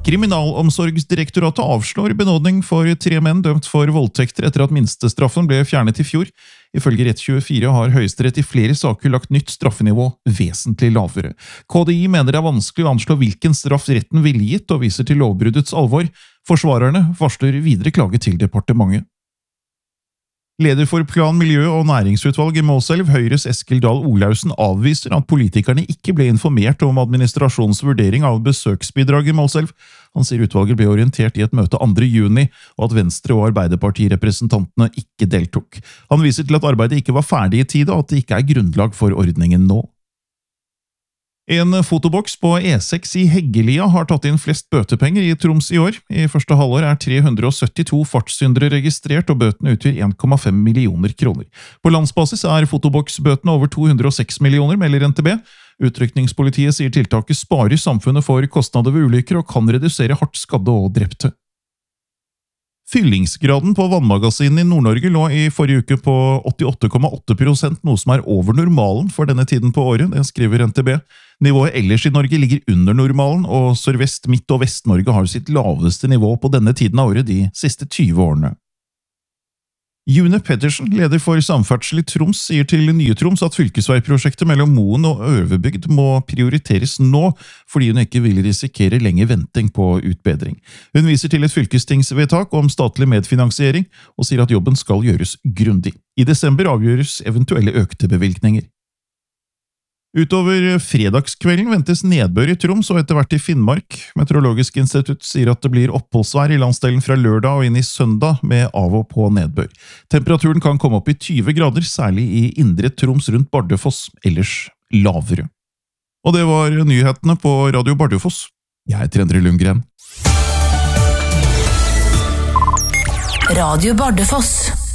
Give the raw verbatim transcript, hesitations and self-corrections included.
Kriminalomsorgsdirektoratet avslår benådning for tre menn dømt for voldtekter etter at minstestraffen ble fjernet i fjor. Ifølge Rett tjuefire har Høyesterett i flere saker lagt nytt straffenivå vesentlig lavere. K D I mener det er vanskelig å anslå hvilken straff retten ville gitt, og viser til lovbruddets alvor. Forsvarerne varsler videre klage til departementet. Leder for Plan-, miljø- og næringsutvalg i Målselv, Høyres Eskil Dahl Olaussen, avviser at politikerne ikke ble informert om administrasjonens vurdering av besøksbidrag i Målselv. Han sier utvalget ble orientert i et møte andre juni, og at Venstre- og Arbeiderpartirepresentantene ikke deltok. Han viser til at arbeidet ikke var ferdig i tide, og at det ikke er grunnlag for ordningen nå. En fotoboks på E seks i Heggelia har tatt inn flest bøtepenger i Troms i år. I første halvår er tre hundre og syttito fartssyndere registrert, og bøtene utgjør en komma fem millioner kroner. På landsbasis er fotoboksbøtene over to hundre og seks millioner, melder N T B. Utrykningspolitiet sier tiltaket sparer samfunnet for kostnader ved ulykker og kan redusere hardt skadde og drepte. Fyllingsgraden på vannmagasinene i Nord-Norge lå i forrige uke på åttiåtte komma åtte prosent, noe som er over normalen for denne tiden på året, det skriver N T B. Nivået ellers i Norge ligger under normalen, og Sørvest-, Midt- og Vest-Norge har sitt laveste nivå på denne tiden av året de siste tyve årene. June Pettersen, leder for samferdsel i Troms, sier til Nye Troms at fylkesveiprosjektet mellom Moen og Øverbygd må prioriteres nå, fordi hun ikke vil risikere lenge venting på utbedring. Hun viser til et fylkestingsvedtak om statlig medfinansiering, og sier at jobben skal gjøres grundig. I desember avgjøres eventuelle økte bevilgninger. Utover fredagskvelden ventes nedbør i Troms og etter hvert i Finnmark. Meteorologisk institutt sier at det blir oppholdsvær i landsdelen fra lørdag og inn i søndag med av og på nedbør. Temperaturen kan komme opp i tyve grader, særlig i indre Troms rundt Bardufoss, ellers lavere. Og det var nyhetene på Radio Bardufoss. Jeg heter Endre Lundgren. Radio Bardufoss.